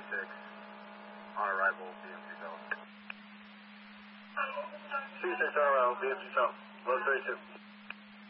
36, on arrival, BMC South. 36 on arrival, BMC South, low 32.